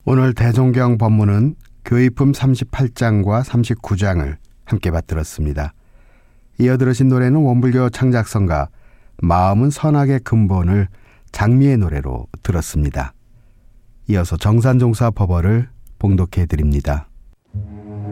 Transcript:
오늘 대종경 법문은 교의품 38장과 39장을 함께 받들었습니다. 이어 들으신 노래는 원불교 창작성가 마음은 선악의 근본을 장미의 노래로 들었습니다. 이어서 정산종사 법어를 봉독해 드립니다.